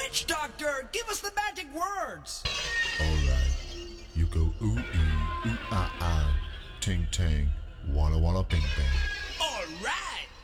Witch doctor, give us the magic words. Alright, you go ooh ee, ooh ah ah, ting tang, walla walla bing bang. All right.